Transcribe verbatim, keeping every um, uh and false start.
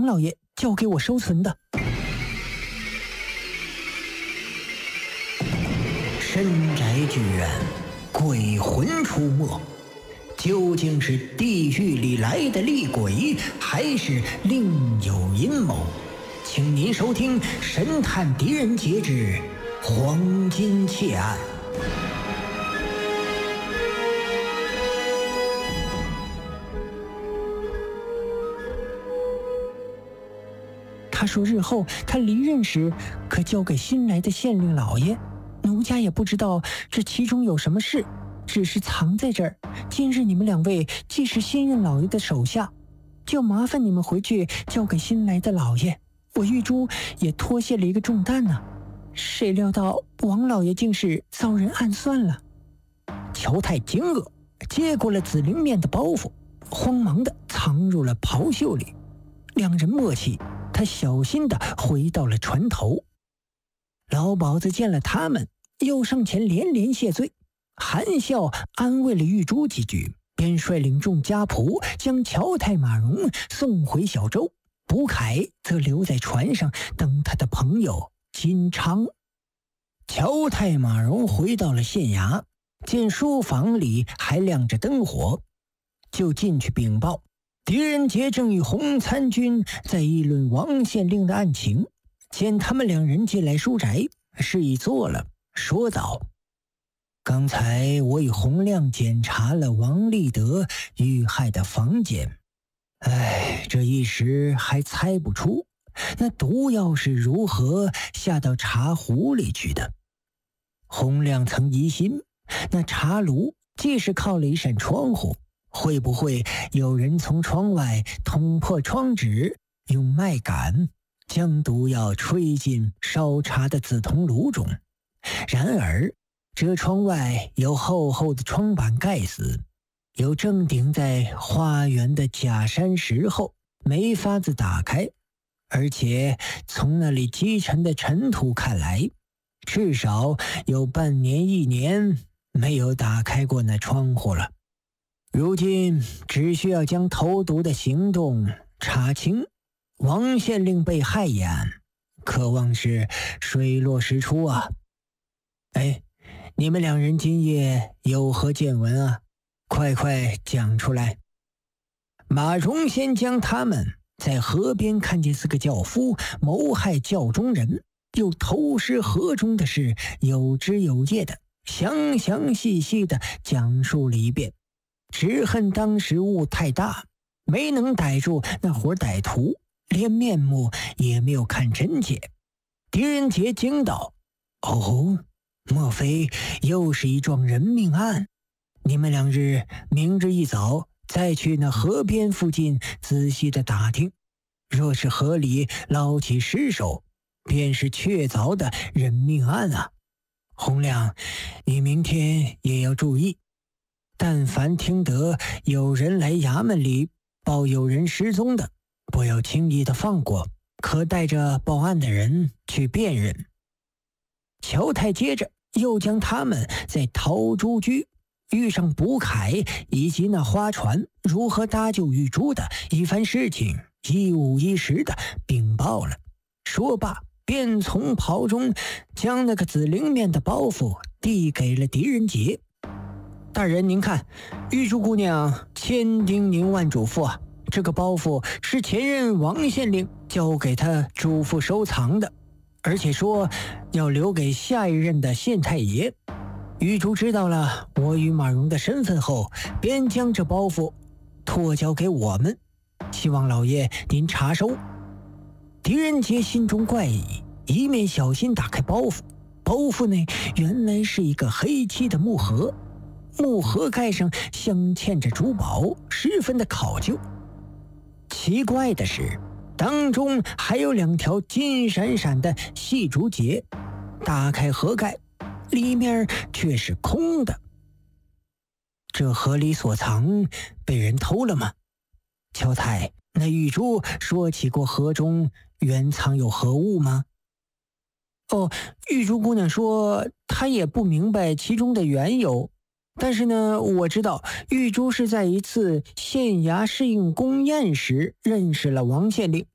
王老爷交给我收存的。 深宅居然鬼魂出没，究竟是地狱里来的厉鬼，还是另有阴谋？请您收听《神探狄仁杰之黄金窃案》。 他说日后他离任时可交给新来的县令老爷，奴家也不知道这其中有什么事，只是藏在这儿。今日你们两位既是新任老爷的手下，就麻烦你们回去交给新来的老爷，我玉珠也脱卸了一个重担呢、啊。谁料到王老爷竟是遭人暗算了。 乔太惊愕，接过了紫菱面的包袱，慌忙地藏入了袍袖里。两人默契，他小心地回到了船头。老鸨子见了他们，又上前连连谢罪，含笑安慰了玉珠几句，便率领众家仆将乔太马荣送回小舟，卜凯则留在船上等他的朋友金昌。乔太马荣回到了县衙，见书房里还亮着灯火，就进去禀报狄仁杰正与洪参军在议论王县令的案情。见他们两人进来书宅，示意坐了，说道：刚才我与洪亮检查了王立德遇害的房间，哎，这一时还猜不出那毒药是如何下到茶壶里去的。洪亮曾疑心，那茶炉既是靠了一扇窗户，会不会有人从窗外捅破窗纸，用麦秆将毒药吹进烧茶的紫铜炉中？然而这窗外有厚厚的窗板盖死，又正顶在花园的假山石后，没法子打开，而且从那里积沉的尘土看来，至少有半年一年没有打开过那窗户了。如今只需要将投毒的行动查清，王县令被害一案可望是水落石出啊。哎，你们两人今夜有何见闻啊？快快讲出来。马荣先将他们在河边看见四个轿夫谋害轿中人，又投尸河中的事有枝有叶的详详细细的讲述了一遍，只恨当时雾太大，没能逮住那伙歹徒，连面目也没有看真切。狄仁杰惊道：哦，莫非又是一桩人命案？你们两日明日一早再去那河边附近仔细的打听，若是河里捞起尸首，便是确凿的人命案啊。洪亮，你明天也要注意，但凡听得有人来衙门里报有人失踪的，不要轻易的放过，可带着报案的人去辨认。乔太接着又将他们在陶朱居遇上卜凯以及那花船如何搭救玉珠的一番事情一五一十的禀报了。说罢便从袍中将那个紫菱面的包袱递给了狄仁杰。大人您看，玉珠姑娘千叮咛万嘱咐啊，这个包袱是前任王县令交给他嘱咐收藏的，而且说要留给下一任的县太爷。玉珠知道了我与马荣的身份后，便将这包袱托交给我们，希望老爷您查收。狄仁杰心中怪异，一面小心打开包袱，包袱内原来是一个黑漆的木盒，木盒盖上镶嵌着珠宝，十分的考究。奇怪的是，当中还有两条金闪闪的细竹节。打开盒盖，里面却是空的。这盒里所藏被人偷了吗？乔太，那玉珠说起过盒中原藏有何物吗？哦，玉珠姑娘说她也不明白其中的缘由，但是呢，我知道玉珠是在一次县衙试应宫宴时认识了王县令，